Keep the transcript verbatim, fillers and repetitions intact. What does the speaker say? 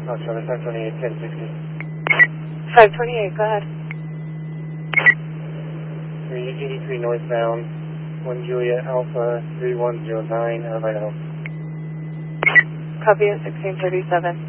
Oh, sorry, five twenty-eight, ten sixty. five twenty-eight, go ahead. three eighty-three northbound, one Juliet Alpha three one zero nine, out of Idaho. Copy at sixteen thirty-seven.